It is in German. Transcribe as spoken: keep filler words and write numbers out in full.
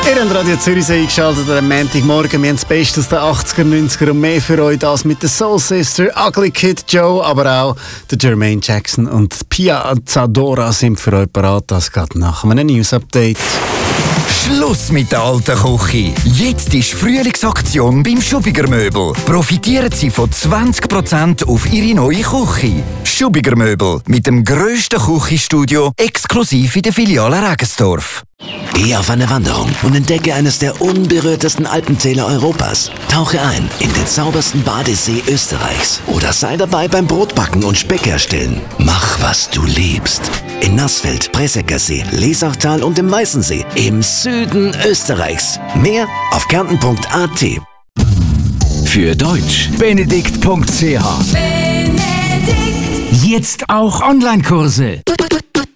Ihr habt Radio Zürichsee eingeschaltet am Montagmorgen. Wir haben das Beste aus den achtziger, neunziger und mehr für euch. Das mit der Soul Sister, Ugly Kid Joe, aber auch der Jermaine Jackson und Piazza Dora sind für euch parat. Das geht nach einem News-Update. Schluss mit der alten Küche. Jetzt ist Frühlingsaktion beim Schubiger Möbel. Profitieren Sie von zwanzig Prozent auf Ihre neue Küche. Schubiger Möbel mit dem grössten Küchenstudio exklusiv in der Filiale Regensdorf. Geh auf eine Wanderung und entdecke eines der unberührtesten Alpenzähler Europas. Tauche ein in den saubersten Badesee Österreichs oder sei dabei beim Brotbacken und Speck herstellen. Mach, was du liebst. In Nassfeld, Preseckersee, Lesachtal und im Weißensee im Süden Österreichs. Mehr auf kärnten punkt a t. Für Deutsch benedikt punkt c h. Benedikt. Jetzt auch Online-Kurse.